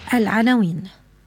العناوين.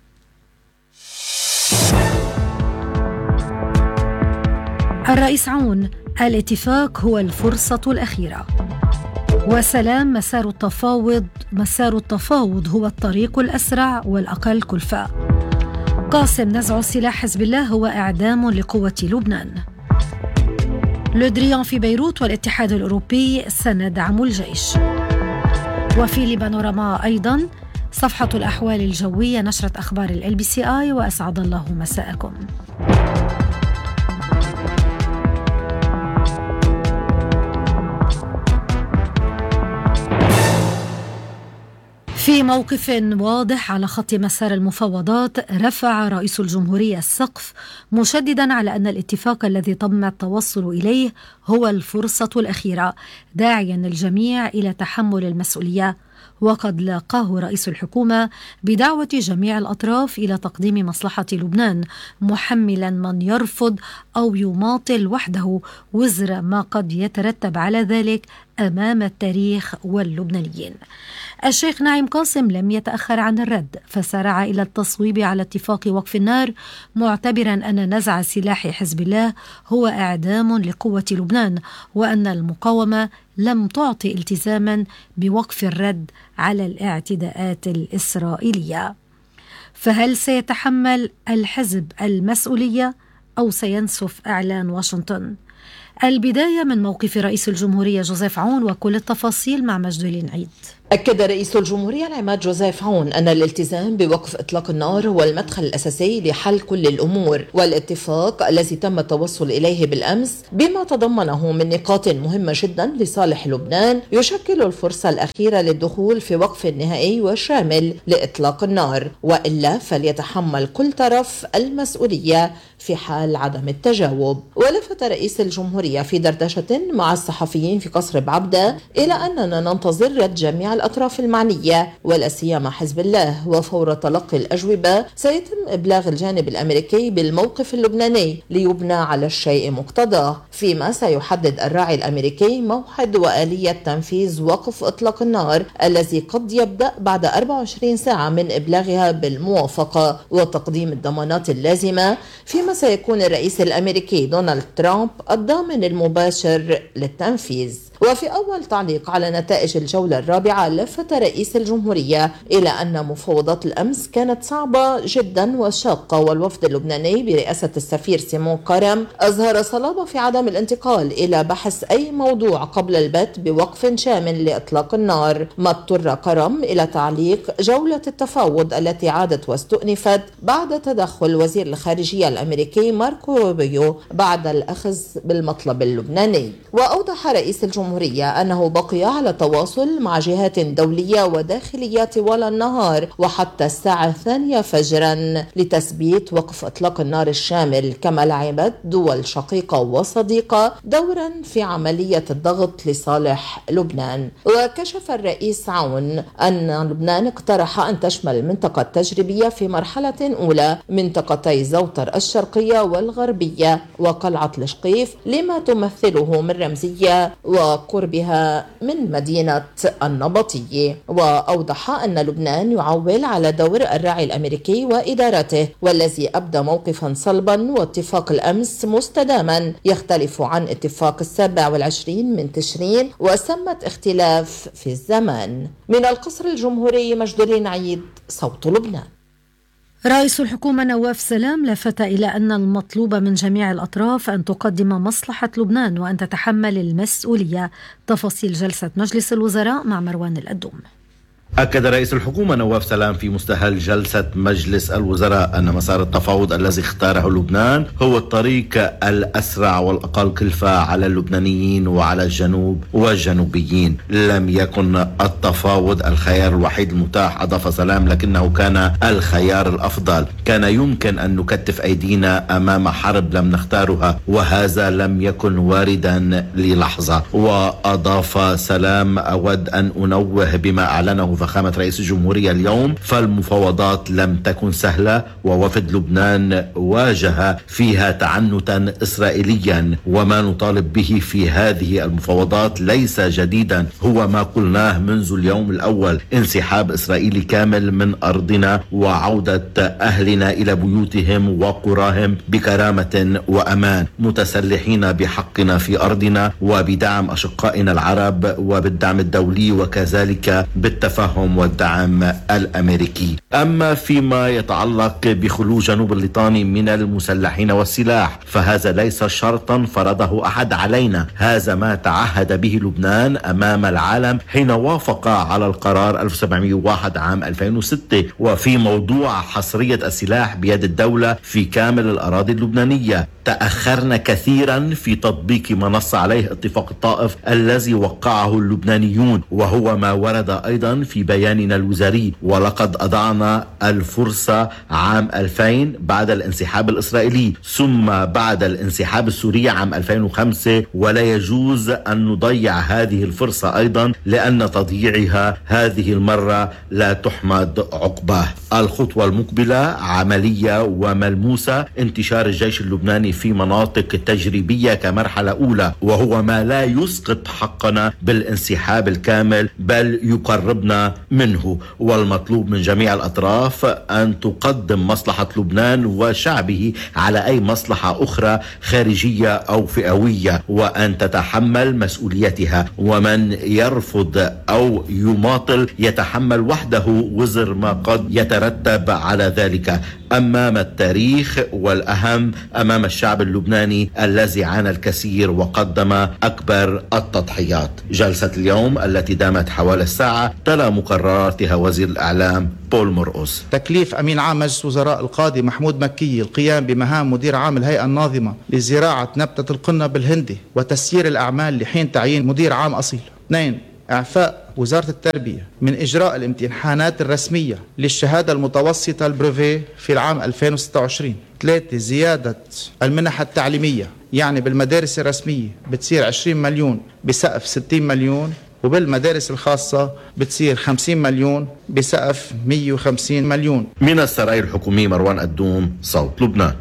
الرئيس عون: الاتفاق هو الفرصة الأخيرة. وسلام: مسار التفاوض هو الطريق الأسرع والأقل كلفة. قاسم: نزع سلاح حزب الله هو إعدام لقوة لبنان. لودريان في بيروت: والاتحاد الأوروبي سندعم الجيش. وفي لبانوراما أيضا صفحة الأحوال الجوية نشرت أخبار LBCI. وأسعد الله مساءكم. في موقف واضح على خط مسار المفاوضات، رفع رئيس الجمهورية السقف مشددا على أن الاتفاق الذي تم التوصل إليه هو الفرصة الأخيرة، داعيا الجميع إلى تحمل المسؤولية. وقد لاقاه رئيس الحكومة بدعوة جميع الأطراف إلى تقديم مصلحة لبنان، محملا من يرفض أو يماطل وحده وزر ما قد يترتب على ذلك أمام التاريخ واللبنانيين. الشيخ نعيم قاسم لم يتأخر عن الرد، فسارع إلى التصويب على اتفاق وقف النار، معتبرا أن نزع سلاح حزب الله هو إعدام لقوة لبنان، وأن المقاومة لم تعطي التزاما بوقف الرد على الاعتداءات الإسرائيلية. فهل سيتحمل الحزب المسؤولية أو سينسف إعلان واشنطن؟ البداية من موقف رئيس الجمهورية جوزيف عون، وكل التفاصيل مع مجد عيد. أكد رئيس الجمهورية العماد جوزيف عون أن الالتزام بوقف إطلاق النار هو المدخل الأساسي لحل كل الأمور، والاتفاق الذي تم التوصل إليه بالأمس بما تضمنه من نقاط مهمة جدا لصالح لبنان يشكل الفرصة الأخيرة للدخول في وقف نهائي وشامل لإطلاق النار، وإلا فليتحمل كل طرف المسؤولية في حال عدم التجاوب. ولفت رئيس الجمهورية في دردشة مع الصحفيين في قصر بعبدة إلى أننا ننتظر رد جميع الأطراف المعنية ولا سيما حزب الله، وفور تلقي الأجوبة سيتم إبلاغ الجانب الأمريكي بالموقف اللبناني ليبنى على الشيء مقتضاه، فيما سيحدد الراعي الأمريكي موعد وآلية تنفيذ وقف إطلاق النار الذي قد يبدأ بعد 24 ساعة من إبلاغها بالموافقة وتقديم الضمانات اللازمة، فيما سيكون الرئيس الأمريكي دونالد ترامب الضامن المباشر للتنفيذ. وفي أول تعليق على نتائج الجولة الرابعة، لفت رئيس الجمهورية إلى أن مفاوضات الأمس كانت صعبة جدا وشاقة، والوفد اللبناني برئاسة السفير سيمون كرم أظهر صلابة في عدم الانتقال إلى بحث أي موضوع قبل البت بوقف شامل لإطلاق النار، ما اضطر كرم إلى تعليق جولة التفاوض التي عادت واستؤنفت بعد تدخل وزير الخارجية الأمريكي ماركو روبيو بعد الأخذ بالمطلب اللبناني. وأوضح رئيس الجمهورية أنه بقي على تواصل مع جهات دولية وداخلية طوال النهار وحتى الساعة 2 فجرا لتثبيت وقف إطلاق النار الشامل، كما لعبت دول شقيقة وصديقة دورا في عملية الضغط لصالح لبنان. وكشف الرئيس عون أن لبنان اقترح أن تشمل المنطقة التجريبية في مرحلة أولى منطقتي زوطر الشرقية والغربية وقلعة الشقيف لما تمثله من رمزية وقربها من مدينة النبطية. وأوضح أن لبنان يعول على دور الراعي الأمريكي وإدارته، والذي أبدى موقفا صلبا واتفاق الأمس مستداما يختلف عن اتفاق 27 من تشرين وسمت اختلاف في الزمان. من القصر الجمهوري مجد عيد، صوت لبنان. رئيس الحكومة نواف سلام لفت إلى أن المطلوب من جميع الأطراف أن تقدم مصلحة لبنان وأن تتحمل المسؤولية. تفاصيل جلسة مجلس الوزراء مع مروان الأدوم. أكد رئيس الحكومة نواف سلام في مستهل جلسة مجلس الوزراء أن مسار التفاوض الذي اختاره لبنان هو الطريق الأسرع والأقل كلفة على اللبنانيين وعلى الجنوب والجنوبيين. لم يكن التفاوض الخيار الوحيد المتاح، أضاف سلام، لكنه كان الخيار الأفضل. كان يمكن أن نكتف أيدينا أمام حرب لم نختارها، وهذا لم يكن واردا للحظة. وأضاف سلام: أود أن أنوه بما أعلنه فخامة رئيس الجمهورية اليوم، فالمفاوضات لم تكن سهلة، ووفد لبنان واجه فيها تعنتا إسرائيليا، وما نطالب به في هذه المفاوضات ليس جديدا، هو ما قلناه منذ اليوم الأول: انسحاب إسرائيلي كامل من أرضنا وعودة أهلنا إلى بيوتهم وقراهم بكرامة وأمان، متسلحين بحقنا في أرضنا وبدعم أشقائنا العرب وبالدعم الدولي وكذلك بالتفهم والدعم الأمريكي. أما فيما يتعلق بخلوج جنوب الليطاني من المسلحين والسلاح فهذا ليس شرطا فرضه أحد علينا، هذا ما تعهد به لبنان أمام العالم حين وافق على القرار 1701 عام 2006. وفي موضوع حصرية السلاح بيد الدولة في كامل الأراضي اللبنانية تأخرنا كثيرا في تطبيق ما نص عليه اتفاق الطائف الذي وقعه اللبنانيون، وهو ما ورد أيضا في بياننا الوزاري، ولقد أضعنا الفرصة عام 2000 بعد الانسحاب الإسرائيلي ثم بعد الانسحاب السوري عام 2005، ولا يجوز أن نضيع هذه الفرصة أيضا لأن تضييعها هذه المرة لا تحمد عقباه. الخطوة المقبلة عملية وملموسة: انتشار الجيش اللبناني في مناطق تجريبية كمرحلة أولى، وهو ما لا يسقط حقنا بالانسحاب الكامل بل يقربنا منه. والمطلوب من جميع الأطراف أن تقدم مصلحة لبنان وشعبه على أي مصلحة أخرى خارجية أو فئوية، وأن تتحمل مسؤوليتها، ومن يرفض أو يماطل يتحمل وحده وزر ما قد يترتب على ذلك أمام التاريخ، والأهم أمام الشعب اللبناني الذي عانى الكثير وقدم أكبر التضحيات. جلسة اليوم التي دامت حوالي الساعة تلا مقرراتها وزير الإعلام بول مرقص. تكليف أمين عام مجلس وزراء القاضي محمود مكي القيام بمهام مدير عام الهيئة الناظمة لزراعة نبتة القنة بالهندي وتسيير الأعمال لحين تعيين مدير عام أصيل. 2. إعفاء وزارة التربية من إجراء الامتحانات الرسمية للشهادة المتوسطة البروفي في العام 2026. 3. زيادة المنح التعليمية، يعني بالمدارس الرسمية بتصير 20 مليون بسقف 60 مليون، وبالمدارس الخاصة بتصير 50 مليون بسقف 150 مليون. من السراي الحكومي مروان الدوم، صوت لبنان.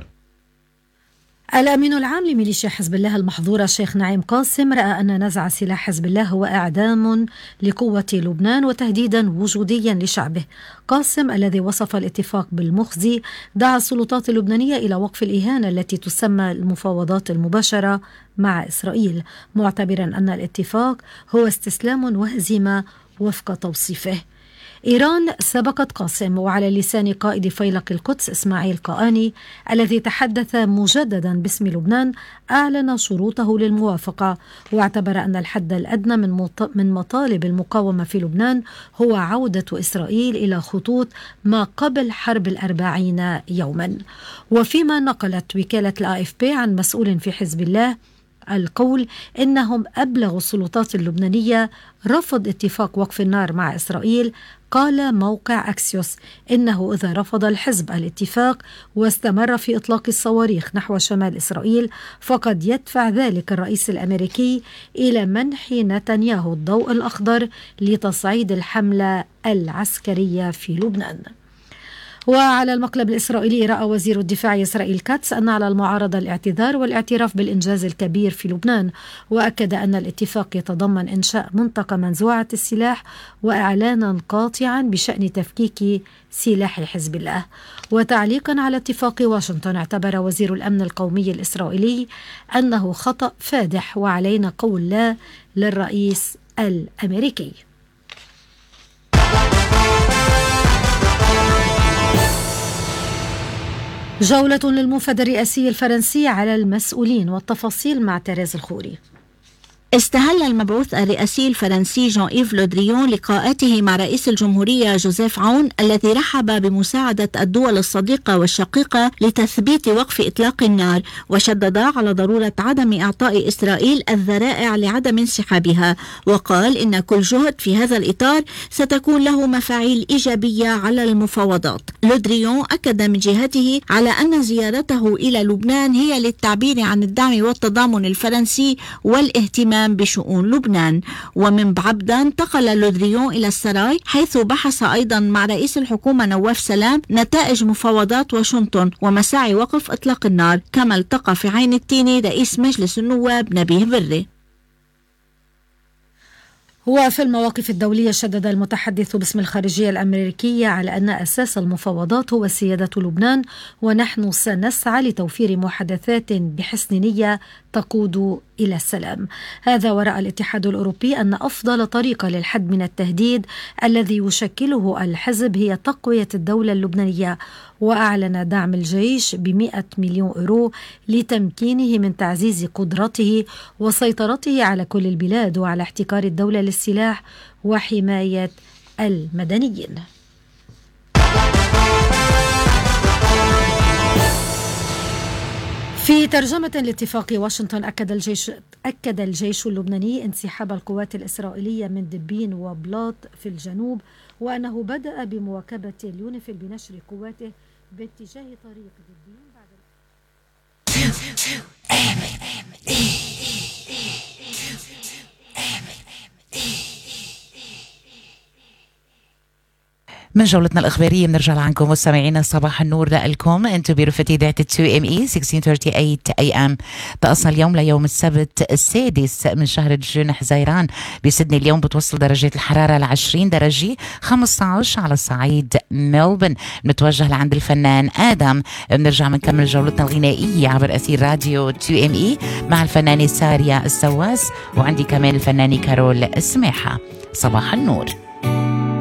الأمين العام لميليشيا حزب الله المحظورة الشيخ نعيم قاسم رأى أن نزع سلاح حزب الله هو إعدام لقوة لبنان وتهديدا وجوديا لشعبه. قاسم الذي وصف الاتفاق بالمخزي دعا السلطات اللبنانية إلى وقف الإهانة التي تسمى المفاوضات المباشرة مع إسرائيل، معتبرا أن الاتفاق هو استسلام وهزيمة وفق توصيفه. إيران سبقت قاسم، وعلى لسان قائد فيلق القدس إسماعيل قائاني الذي تحدث مجددا باسم لبنان أعلن شروطه للموافقة، واعتبر أن الحد الأدنى من مطالب المقاومة في لبنان هو عودة إسرائيل إلى خطوط ما قبل حرب 40 يوما. وفيما نقلت وكالة الAFP عن مسؤول في حزب الله القول إنهم أبلغوا السلطات اللبنانية رفض اتفاق وقف النار مع إسرائيل، قال موقع أكسيوس إنه إذا رفض الحزب الاتفاق واستمر في إطلاق الصواريخ نحو شمال إسرائيل فقد يدفع ذلك الرئيس الأمريكي إلى منح نتنياهو الضوء الأخضر لتصعيد الحملة العسكرية في لبنان. وعلى المقلب الإسرائيلي رأى وزير الدفاع إسرائيل كاتس أن على المعارضة الاعتذار والاعتراف بالإنجاز الكبير في لبنان، وأكد أن الاتفاق يتضمن إنشاء منطقة منزوعة السلاح وإعلانا قاطعا بشأن تفكيك سلاح حزب الله. وتعليقا على اتفاق واشنطن اعتبر وزير الأمن القومي الإسرائيلي أنه خطأ فادح وعلينا قول لا للرئيس الأمريكي. جولة للموفد الرئاسي الفرنسي على المسؤولين، والتفاصيل مع تيريز الخوري. استهل المبعوث الرئاسي الفرنسي جان إيف لو دريون لقاءاته مع رئيس الجمهورية جوزيف عون الذي رحب بمساعدة الدول الصديقة والشقيقة لتثبيت وقف إطلاق النار، وشدد على ضرورة عدم إعطاء إسرائيل الذرائع لعدم انسحابها، وقال إن كل جهد في هذا الإطار ستكون له مفاعيل إيجابية على المفاوضات. لودريون أكد من جهته على أن زيارته إلى لبنان هي للتعبير عن الدعم والتضامن الفرنسي والاهتمام بشؤون لبنان. ومن بعبدا انتقل لودريون إلى السراي حيث بحث أيضا مع رئيس الحكومة نواف سلام نتائج مفاوضات واشنطن ومساعي وقف إطلاق النار. كما التقى في عين التيني رئيس مجلس النواب نبيه بري. وفي المواقف الدولية شدد المتحدث باسم الخارجية الأمريكية على أن أساس المفاوضات هو سيادة لبنان، ونحن سنسعى لتوفير محادثات بحسن نية تقود إلى السلام. هذا ورأى الاتحاد الأوروبي أن أفضل طريقة للحد من التهديد الذي يشكله الحزب هي تقوية الدولة اللبنانية، وأعلن دعم الجيش ب100 مليون يورو لتمكينه من تعزيز قدرته وسيطرته على كل البلاد وعلى احتكار الدولة للسلاح وحماية المدنيين. في ترجمة لاتفاق واشنطن أكد الجيش اللبناني انسحاب القوات الإسرائيلية من دبين وبلاط في الجنوب، وأنه بدأ بمواكبة اليونيفيل بنشر قواته باتجاه طريق دبين بعد من جولتنا الإخبارية بنرجع لعنكم مستمعينا. صباح النور لكم، أنتم برفقة إذاعة 2ME 1638 AM. طقسنا اليوم ليوم السبت 6 من شهر جون حزيران بسيدني اليوم بتوصل درجة الحرارة ل20 درجة، 15 على صعيد ملبن. بنتوجه لعند الفنان آدم. بنرجع بنكمل جولتنا الغنائية عبر أثير راديو 2ME مع الفنانة ساريا السواس، وعندي كمان الفنانة كارول السماحة. صباح النور.